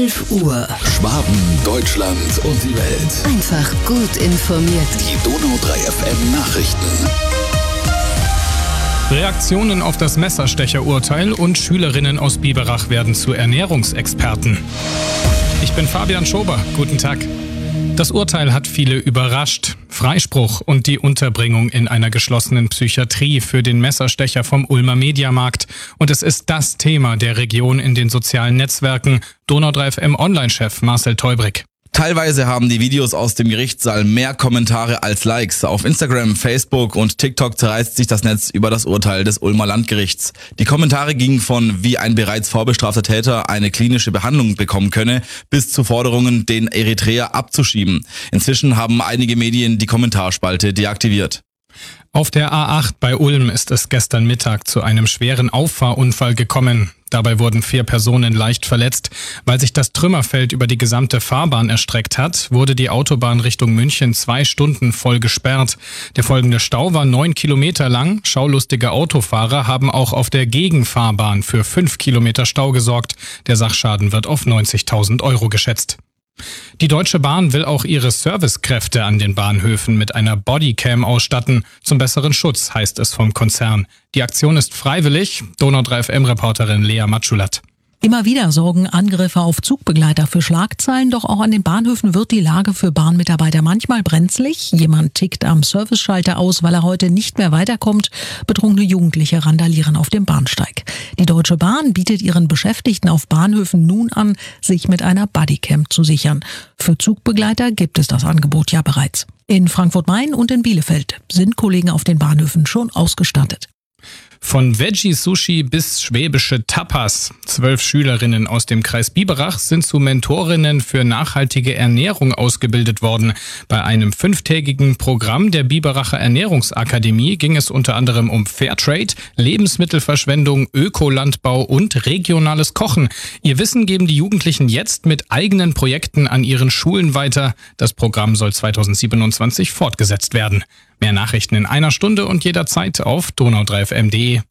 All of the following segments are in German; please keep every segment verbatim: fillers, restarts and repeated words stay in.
elf Uhr. Schwaben, Deutschland und die Welt. Einfach gut informiert. Die Donau drei F M Nachrichten. Reaktionen auf das Messerstecherurteil und Schülerinnen aus Biberach werden zu Ernährungsexperten. Ich bin Fabian Schober. Guten Tag. Das Urteil hat viele überrascht. Freispruch und die Unterbringung in einer geschlossenen Psychiatrie für den Messerstecher vom Ulmer Mediamarkt. Und es ist das Thema der Region in den sozialen Netzwerken. Donau drei F M Online-Chef Marcel Teubrick. Teilweise haben die Videos aus dem Gerichtssaal mehr Kommentare als Likes. Auf Instagram, Facebook und TikTok zerreißt sich das Netz über das Urteil des Ulmer Landgerichts. Die Kommentare gingen von, wie ein bereits vorbestrafter Täter eine klinische Behandlung bekommen könne, bis zu Forderungen, den Eritreer abzuschieben. Inzwischen haben einige Medien die Kommentarspalte deaktiviert. Auf der A acht bei Ulm ist es gestern Mittag zu einem schweren Auffahrunfall gekommen. Dabei wurden vier Personen leicht verletzt. Weil sich das Trümmerfeld über die gesamte Fahrbahn erstreckt hat, wurde die Autobahn Richtung München zwei Stunden voll gesperrt. Der folgende Stau war neun Kilometer lang. Schaulustige Autofahrer haben auch auf der Gegenfahrbahn für fünf Kilometer Stau gesorgt. Der Sachschaden wird auf neunzigtausend Euro geschätzt. Die Deutsche Bahn will auch ihre Servicekräfte an den Bahnhöfen mit einer Bodycam ausstatten. Zum besseren Schutz, heißt es vom Konzern. Die Aktion ist freiwillig. Donau drei F M-Reporterin Lea Matschulat. Immer wieder sorgen Angriffe auf Zugbegleiter für Schlagzeilen, doch auch an den Bahnhöfen wird die Lage für Bahnmitarbeiter manchmal brenzlig. Jemand tickt am Serviceschalter aus, weil er heute nicht mehr weiterkommt. Betrunkene Jugendliche randalieren auf dem Bahnsteig. Die Deutsche Bahn bietet ihren Beschäftigten auf Bahnhöfen nun an, sich mit einer Bodycam zu sichern. Für Zugbegleiter gibt es das Angebot ja bereits. In Frankfurt-Main und in Bielefeld sind Kollegen auf den Bahnhöfen schon ausgestattet. Von Veggie-Sushi bis schwäbische Tapas. Zwölf Schülerinnen aus dem Kreis Biberach sind zu Mentorinnen für nachhaltige Ernährung ausgebildet worden. Bei einem fünftägigen Programm der Biberacher Ernährungsakademie ging es unter anderem um Fairtrade, Lebensmittelverschwendung, Ökolandbau und regionales Kochen. Ihr Wissen geben die Jugendlichen jetzt mit eigenen Projekten an ihren Schulen weiter. Das Programm soll zweitausendsiebenundzwanzig fortgesetzt werden. Mehr Nachrichten in einer Stunde und jederzeit auf donau drei f m punkt de.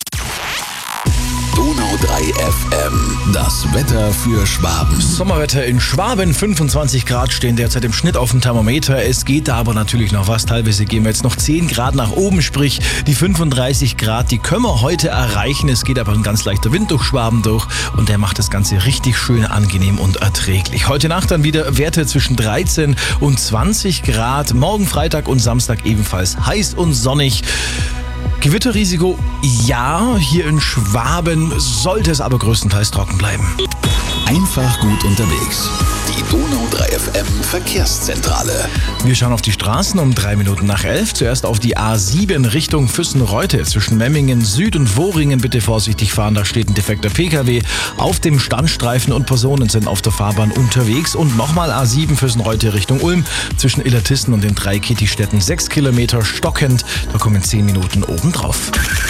Donau drei F M, das Wetter für Schwaben. Sommerwetter in Schwaben, fünfundzwanzig Grad stehen derzeit im Schnitt auf dem Thermometer. Es geht da aber natürlich noch was. Teilweise gehen wir jetzt noch zehn Grad nach oben, sprich die fünfunddreißig Grad, die können wir heute erreichen. Es geht aber ein ganz leichter Wind durch Schwaben durch und der macht das Ganze richtig schön angenehm und erträglich. Heute Nacht dann wieder Werte zwischen dreizehn und zwanzig Grad. Morgen Freitag und Samstag ebenfalls heiß und sonnig. Gewitterrisiko, ja, hier in Schwaben sollte es aber größtenteils trocken bleiben. Einfach gut unterwegs. Die Donau drei F M Verkehrszentrale. Wir schauen auf die Straßen um drei Minuten nach elf. Zuerst auf die A sieben Richtung Füssen-Reute. Zwischen Memmingen Süd und Wohringen bitte vorsichtig fahren. Da steht ein defekter P K W. Auf dem Standstreifen und Personen sind auf der Fahrbahn unterwegs. Und nochmal A sieben Füssen-Reute Richtung Ulm. Zwischen Illertissen und den drei Kittistädten sechs Kilometer stockend. Da kommen zehn Minuten obendrauf.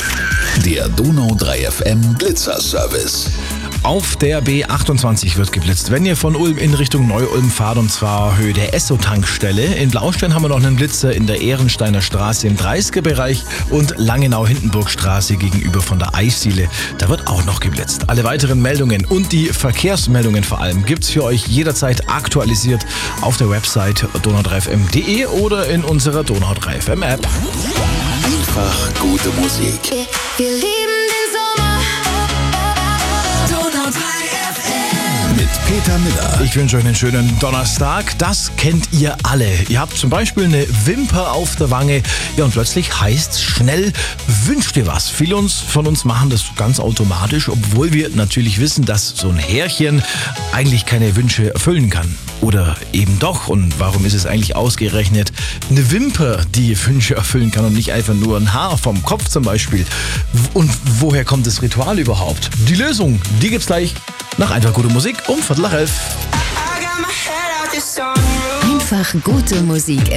Der Donau drei F M Blitzerservice. Auf der B achtundzwanzig wird geblitzt, wenn ihr von Ulm in Richtung Neu-Ulm fahrt, und zwar Höhe der Esso-Tankstelle. In Blaustein haben wir noch einen Blitzer in der Ehrensteiner Straße im dreißiger-Bereich und Langenau-Hindenburgstraße gegenüber von der Eisdiele. Da wird auch noch geblitzt. Alle weiteren Meldungen und die Verkehrsmeldungen vor allem gibt's für euch jederzeit aktualisiert auf der Website donau drei f m punkt de oder in unserer Donau drei F M App. Einfach gute Musik. Wir lieben den Sommer. Donau drei F M. Mit Peter Miller. Ich wünsche euch einen schönen Donnerstag. Das kennt ihr alle. Ihr habt zum Beispiel eine Wimper auf der Wange. Ja, und plötzlich heißt's schnell, wünscht ihr was. Viele uns, von uns machen das ganz automatisch, obwohl wir natürlich wissen, dass so ein Härchen eigentlich keine Wünsche erfüllen kann. Oder eben doch. Und warum ist es eigentlich ausgerechnet eine Wimper, die Wünsche erfüllen kann und nicht einfach nur ein Haar vom Kopf zum Beispiel? Und woher kommt das Ritual überhaupt? Die Lösung, die gibt's gleich nach einfach gute Musik um Viertel nach elf. Einfach gute Musik.